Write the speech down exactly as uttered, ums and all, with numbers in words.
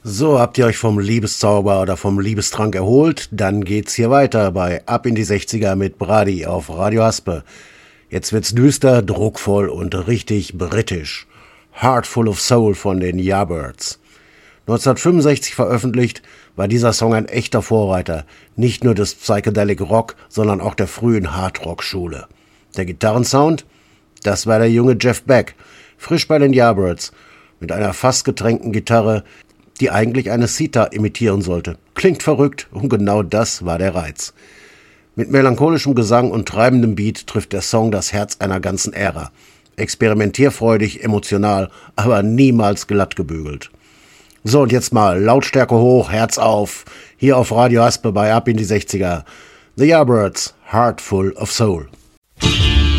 So, habt ihr euch vom Liebeszauber oder vom Liebestrank erholt? Dann geht's hier weiter bei Ab in die sechziger mit Brady auf Radio Haspe. Jetzt wird's düster, druckvoll und richtig britisch. Heart Full of Soul von den Yardbirds. neunzehnhundertfünfundsechzig veröffentlicht, war dieser Song ein echter Vorreiter, nicht nur des Psychedelic Rock, sondern auch der frühen Hardrock-Schule. Der Gitarrensound? Das war der junge Jeff Beck, frisch bei den Yardbirds, mit einer fast getränkten Gitarre, die eigentlich eine Sitar imitieren sollte. Klingt verrückt und genau das war der Reiz. Mit melancholischem Gesang und treibendem Beat trifft der Song das Herz einer ganzen Ära. Experimentierfreudig, emotional, aber niemals glatt gebügelt. So, und jetzt mal Lautstärke hoch, Herz auf, hier auf Radio Haspe bei Ab in die sechziger. The Yardbirds, Heart Full of Soul.